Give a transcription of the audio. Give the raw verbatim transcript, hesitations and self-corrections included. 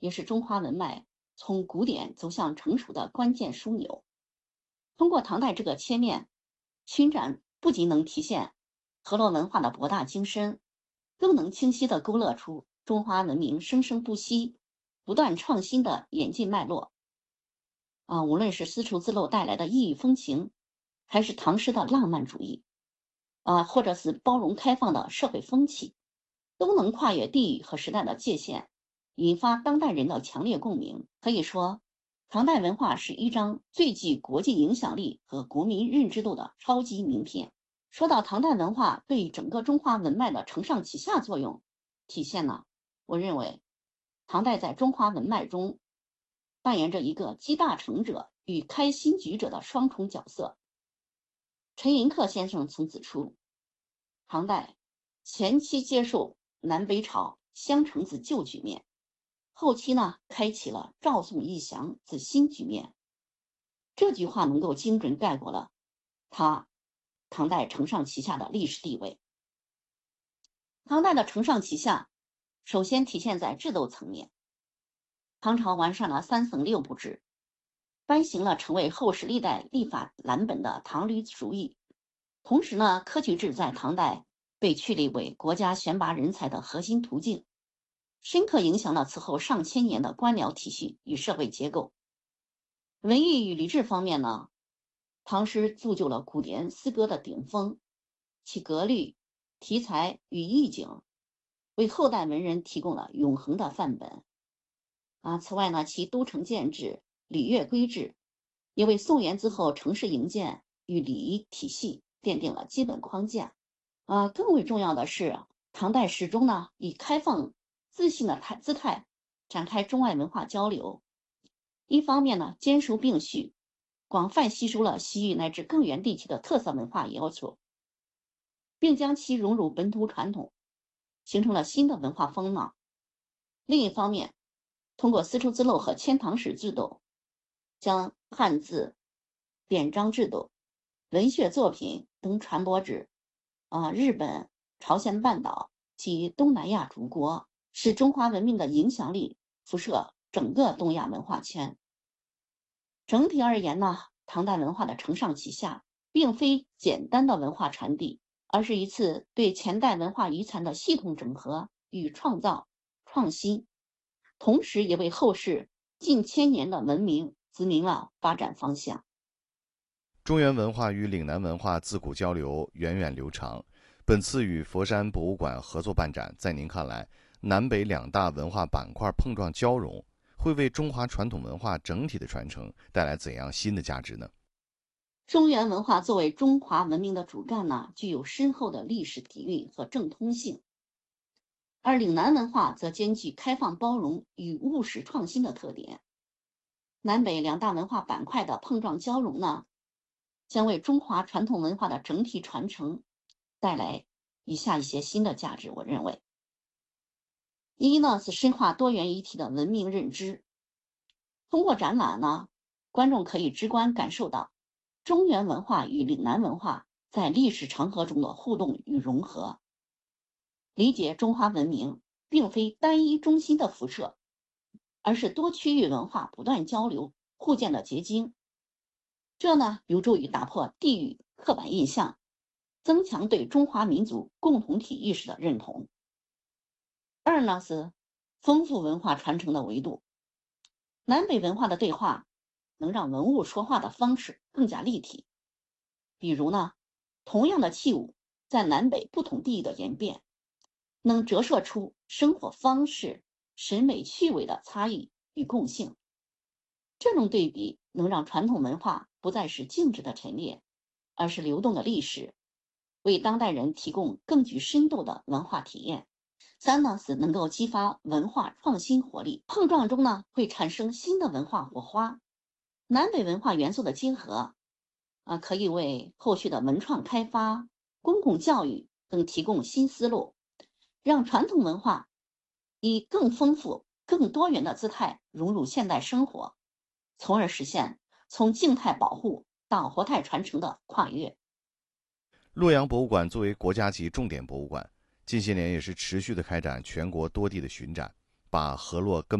也是中华文脉从古典走向成熟的关键枢纽。通过唐代这个切面，巡展不仅能体现河洛文化的博大精深，更能清晰地勾勒出中华文明生生不息、不断创新的演进脉络。啊，无论是丝绸之路带来的异域风情，还是唐诗的浪漫主义，啊，或者是包容开放的社会风气，都能跨越地域和时代的界限，引发当代人的强烈共鸣。可以说，唐代文化是一张最具国际影响力和国民认知度的超级名片。说到唐代文化对整个中华文脉的承上启下作用体现呢，我认为唐代在中华文脉中扮演着一个集大成者与开新局者的双重角色。陈寅恪先生曾指出，唐代前期接受南北朝相承之旧局面，后期呢开启了赵宋义降之新局面。这句话能够精准概括了他唐代承上启下的历史地位。唐代的承上启下首先体现在制度层面，唐朝完善了三省六部制，颁行了成为后世历代立法蓝本的唐律俗议。同时呢，科举制在唐代被确立为国家选拔人才的核心途径，深刻影响了此后上千年的官僚体系与社会结构。文艺与礼制方面呢，唐诗铸就了古典诗歌的顶峰，其格律、题材与意境为后代文人提供了永恒的范本。啊，此外呢，其都城建制、礼乐规制也为宋元之后城市营建与礼仪体系奠定了基本框架。啊，更为重要的是，唐代始终呢以开放自信的态姿态展开中外文化交流。一方面呢，兼收并蓄，广泛吸收了西域乃至更远地区的特色文化要求，并将其融入本土传统，形成了新的文化风貌。另一方面，通过丝绸之路和迁唐使制度，将汉字、典章制度、文学作品等传播至啊日本、朝鲜半岛及东南亚诸国，使中华文明的影响力辐射整个东亚文化圈。整体而言呢，唐代文化的承上启下，并非简单的文化传递，而是一次对前代文化遗产的系统整合与创造创新，同时也为后世近千年的文明指明了发展方向。 中原文化与岭南文化自古交流源远流长，本次与佛山博物馆合作办展，在您看来，南北两大文化板块碰撞交融，会为中华传统文化整体的传承带来怎样新的价值呢？ 中原文化作为中华文明的主干呢，具有深厚的历史底蕴和正通性，而岭南文化则兼具开放包容与务实创新的特点。南北两大文化板块的碰撞交融呢，将为中华传统文化的整体传承带来以下一些新的价值。我认为，一呢是深化多元一体的文明认知。通过展览呢，观众可以直观感受到中原文化与岭南文化在历史长河中的互动与融合，理解中华文明并非单一中心的辐射，而是多区域文化不断交流互鉴的结晶。这呢，有助于打破地域刻板印象，增强对中华民族共同体意识的认同。二呢是丰富文化传承的维度，南北文化的对话能让文物说话的方式更加立体。比如呢，同样的器物在南北不同地域的演变，能折射出生活方式、审美趣味的差异与共性。这种对比能让传统文化不再是静止的陈列，而是流动的历史，为当代人提供更具深度的文化体验。三呢是能够激发文化创新活力，碰撞中呢会产生新的文化火花。南北文化元素的结合啊，可以为后续的文创开发、公共教育等提供新思路，让传统文化以更丰富、更多元的姿态融入现代生活，从而实现从静态保护到活态传承的跨越。 洛阳博物馆作为国家级重点博物馆，近些年也是持续的开展全国多地的巡展，把河洛根